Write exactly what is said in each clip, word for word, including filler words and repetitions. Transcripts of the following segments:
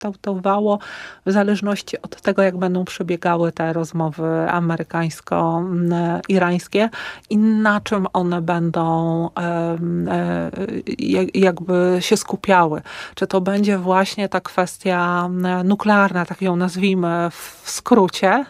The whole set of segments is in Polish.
kształtowało w zależności od tego, jak będą przebiegały te rozmowy amerykańsko-irańskie i na czym one będą jakby się skupiały. Czy to będzie właśnie ta kwestia nuklearna, tak ją nazwijmy w skrócie,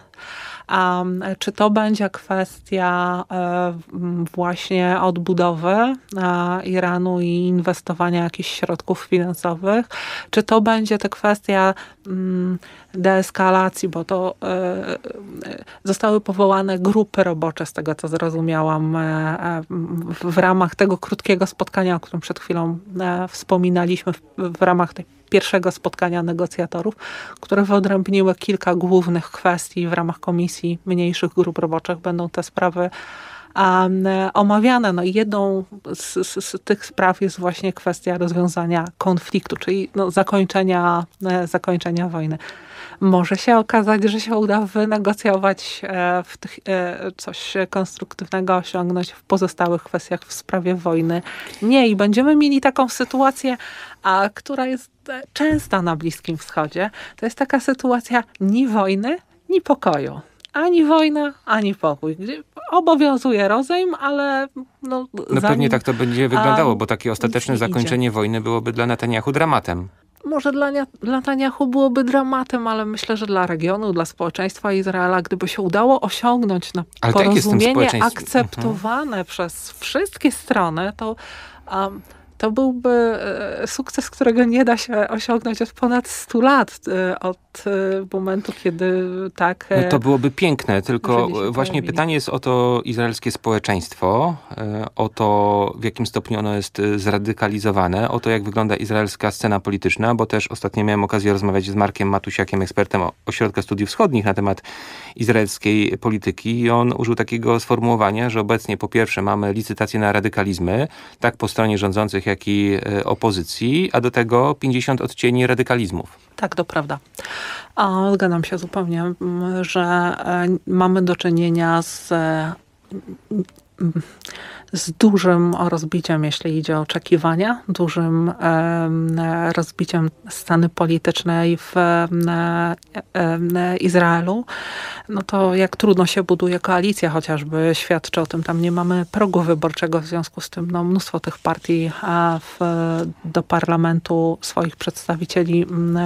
Um, czy to będzie kwestia e, właśnie odbudowy e, Iranu i inwestowania jakichś środków finansowych, czy to będzie ta kwestia mm, deeskalacji, bo to e, e, zostały powołane grupy robocze, z tego co zrozumiałam, e, w, w ramach tego krótkiego spotkania, o którym przed chwilą e, wspominaliśmy, w, w ramach tej pierwszego spotkania negocjatorów, które wyodrębniły kilka głównych kwestii w ramach komisji mniejszych grup roboczych. Będą te sprawy um, omawiane. No i jedną z, z, z tych spraw jest właśnie kwestia rozwiązania konfliktu, czyli no, zakończenia, zakończenia wojny. Może się okazać, że się uda wynegocjować e, w tych, e, coś konstruktywnego, osiągnąć w pozostałych kwestiach w sprawie wojny. Nie, i będziemy mieli taką sytuację, a, która jest częsta na Bliskim Wschodzie. To jest taka sytuacja ni wojny, ni pokoju. Ani wojna, ani pokój. Gdzie obowiązuje rozejm, ale no, no zanim, pewnie tak to będzie wyglądało, a, bo takie ostateczne zakończenie idzie. wojny byłoby dla Netanyahu dramatem. Może dla Netanyahu byłoby dramatem, ale myślę, że dla regionu, dla społeczeństwa Izraela, gdyby się udało osiągnąć na ale porozumienie tak akceptowane mhm. przez wszystkie strony, to um, to byłby sukces, którego nie da się osiągnąć od ponad stu lat, od momentu, kiedy tak... No to byłoby piękne, tylko właśnie pojawili. Pytanie jest o to izraelskie społeczeństwo, o to, w jakim stopniu ono jest zradykalizowane, o to, jak wygląda izraelska scena polityczna, bo też ostatnio miałem okazję rozmawiać z Markiem Matusiakiem, ekspertem Ośrodka Studiów Wschodnich na temat izraelskiej polityki i on użył takiego sformułowania, że obecnie po pierwsze mamy licytację na radykalizmy, tak po stronie rządzących, jak i opozycji, a do tego pięćdziesiąt odcieni radykalizmów. Tak, to prawda. A zgadzam się zupełnie, że mamy do czynienia z, z dużym rozbiciem, jeśli idzie o oczekiwania, dużym rozbiciem sceny politycznej w Izraelu. No to jak trudno się buduje koalicja, chociażby świadczy o tym, tam nie mamy progu wyborczego, w związku z tym no, mnóstwo tych partii w, do parlamentu swoich przedstawicieli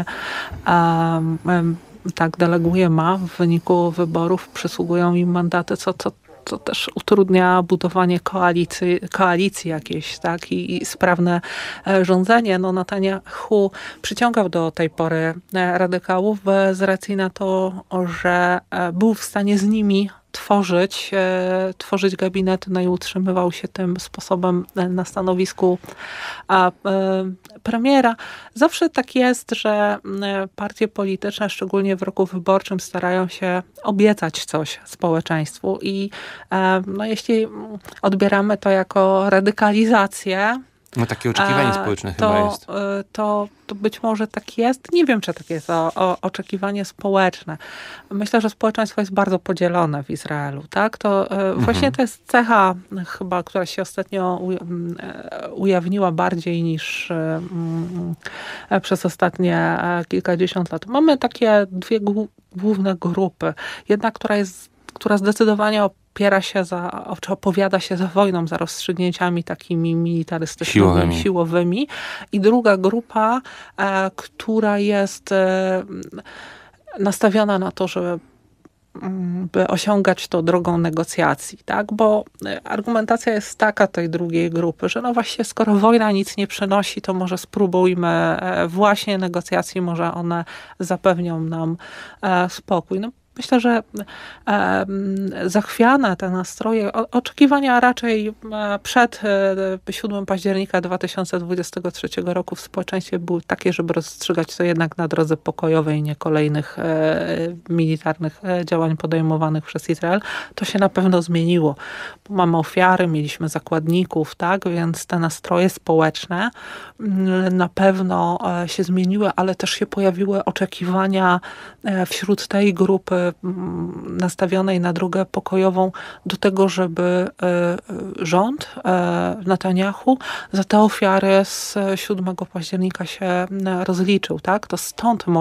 a, tak deleguje, ma w wyniku wyborów, przysługują im mandaty, co, co to też utrudnia budowanie koalicji, koalicji jakiejś, tak, i, i sprawne rządzenie. No Netanyahu przyciągał do tej pory radykałów z racji na to, że był w stanie z nimi tworzyć, e, tworzyć gabinety, no i utrzymywał się tym sposobem na stanowisku a, e, premiera. Zawsze tak jest, że partie polityczne, szczególnie w roku wyborczym, starają się obiecać coś społeczeństwu i e, no, jeśli odbieramy to jako radykalizację, no takie oczekiwanie społeczne to, chyba jest. To, to być może tak jest. Nie wiem, czy tak jest o, o oczekiwanie społeczne. Myślę, że społeczeństwo jest bardzo podzielone w Izraelu. Tak? To mhm. właśnie to jest cecha chyba, która się ostatnio ujawniła bardziej niż przez ostatnie kilkadziesiąt lat. Mamy takie dwie główne grupy. Jedna, która jest, która zdecydowanie opiera się za, czy opowiada się za wojną, za rozstrzygnięciami takimi militarystycznymi, siłowymi. siłowymi. I druga grupa, e, która jest e, nastawiona na to, żeby by osiągać to drogą negocjacji, tak? Bo argumentacja jest taka tej drugiej grupy, że no właśnie skoro wojna nic nie przynosi, to może spróbujmy właśnie negocjacji, może one zapewnią nam e, spokój. No, myślę, że e, zachwiane te nastroje, o, oczekiwania raczej przed e, siódmego października dwa tysiące dwudziestego trzeciego roku w społeczeństwie były takie, żeby rozstrzygać to jednak na drodze pokojowej, nie kolejnych e, militarnych e, działań podejmowanych przez Izrael. To się na pewno zmieniło. Bo mamy ofiary, mieliśmy zakładników, tak, więc te nastroje społeczne m, na pewno e, się zmieniły, ale też się pojawiły oczekiwania e, wśród tej grupy nastawionej na drogę pokojową do tego, żeby rząd Netanyahu za te ofiary z siódmego października się rozliczył. Tak? To stąd